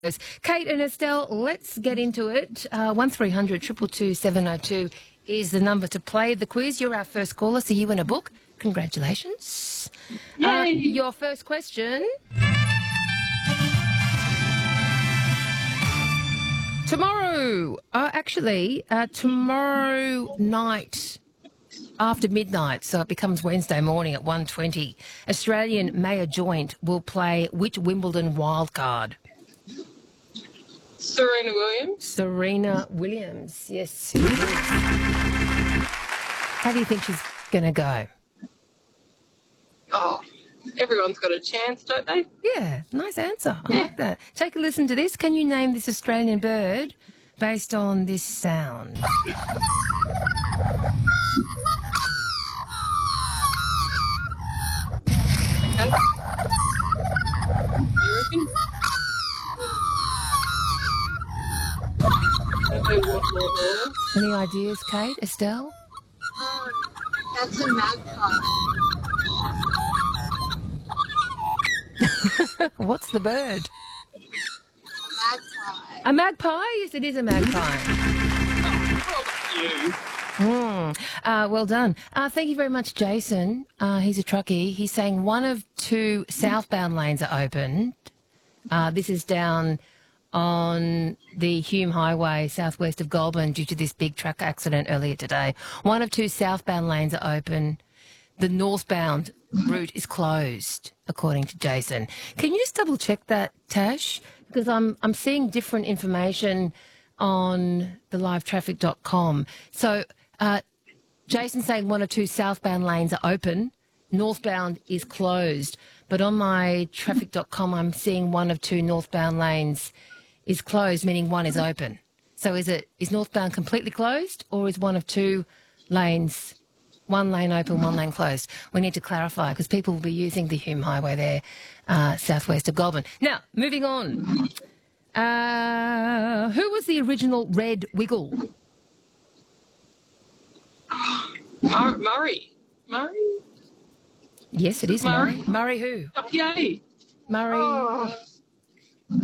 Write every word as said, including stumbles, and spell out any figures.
Kate and Estelle, let's get into it. Uh, one three hundred two two two seven oh two is the number to play the quiz. You're our first caller, so you win a book. Congratulations. Uh, your first question. Tomorrow, uh, actually, uh, tomorrow night after midnight, so it becomes Wednesday morning at one twenty, Australian Mayor Joint will play which Wimbledon wildcard? Serena Williams. Serena Williams, yes. How do you think she's going to go? Oh, everyone's got a chance, don't they? Yeah, nice answer. I like that. Take a listen to this. Can you name this Australian bird based on this sound? Okay. You reckon? Okay, what more? Any ideas, Kate, Estelle? Um, that's a magpie. What's the bird? Magpie. A magpie? Yes, it is a magpie. You. Mm. Uh, well done. Uh, thank you very much, Jason. Uh, he's a truckie. He's saying one of two southbound lanes are opened. Uh, this is down on the Hume Highway southwest of Goulburn due to this big truck accident earlier today. One of two southbound lanes are open. The northbound route is closed, according to Jason. Can you just double check that, Tash? Because I'm I'm seeing different information on the live traffic dot com. So uh, Jason's saying one or two southbound lanes are open, northbound is closed. But on my traffic dot com, I'm seeing one of two northbound lanes is closed, meaning one is open. So is it is northbound completely closed, or is one of two lanes, one lane open, one lane closed? We need to clarify because people will be using the Hume Highway there, uh, southwest of Goulburn. Now, moving on. Uh, who was the original Red Wiggle? Mur- Murray. Murray? Yes, it is Murray. Murray. Murray who? Oh, yay. Murray. Oh.